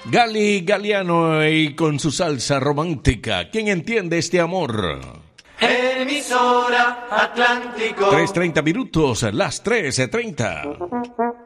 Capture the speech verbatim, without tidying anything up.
Gali Galiano y con su salsa romántica. ¿Quién entiende este amor? Emisora Atlántico. tres treinta minutos, las tres treinta.